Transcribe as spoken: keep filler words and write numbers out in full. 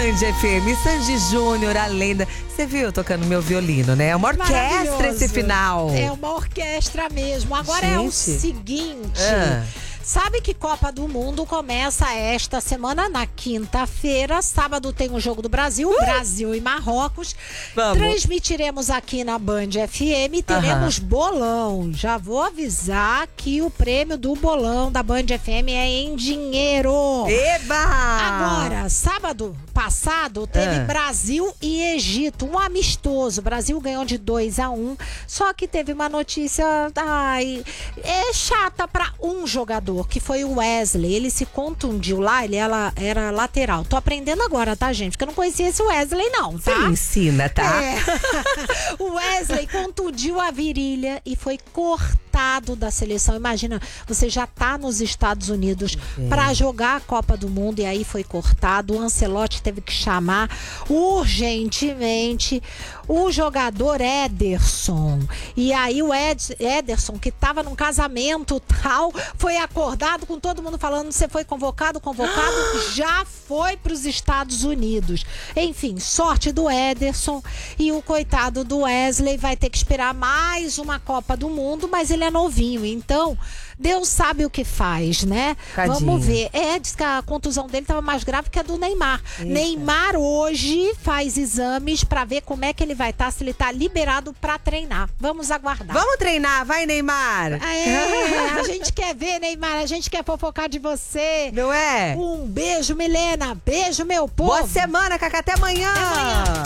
Band F M, Sandy Júnior, a lenda. Você viu eu tocando meu violino, né? É uma orquestra esse final. É uma orquestra mesmo. Agora Gente. é o seguinte... Ah. Sabe que Copa do Mundo começa esta semana na quinta-feira. Sábado tem o Jogo do Brasil, uh! Brasil e Marrocos. Vamos. Transmitiremos aqui na Band F M. Teremos uh-huh. bolão. Já vou avisar que o prêmio do bolão da Band F M é em dinheiro. Eba! Agora, sábado passado teve uh. Brasil e Egito, um amistoso. O Brasil ganhou de dois a um. Só que teve uma notícia, ai, é chata para um jogador, que foi o Wesley. Ele se contundiu lá, ele era, era lateral. Tô aprendendo agora, tá, gente? Porque eu não conhecia esse Wesley, não, tá? Você me ensina, tá? É. O Wesley contundiu a virilha e foi cortado da seleção. Imagina, você já tá nos Estados Unidos é. para jogar a Copa do Mundo e aí foi cortado. O Ancelotti teve que chamar urgentemente o jogador Ederson. E aí o Ed, Ederson, que tava num casamento tal, foi acordado com todo mundo falando: você foi convocado, convocado, já foi para os Estados Unidos. Enfim, sorte do Ederson, e o coitado do Wesley vai ter que esperar mais uma Copa do Mundo, mas ele é novinho, então Deus sabe o que faz, né? Tadinho. Vamos ver. É, diz que a contusão dele estava mais grave que a do Neymar. Eita. Neymar hoje faz exames para ver como é que ele vai estar, se ele está liberado para treinar. Vamos aguardar. Vamos treinar, vai, Neymar! É, a gente quer ver, Neymar, a gente quer fofocar de você. Não é? Um beijo, Milena. Beijo, meu povo. Boa semana, Cacá. Até amanhã. Até amanhã.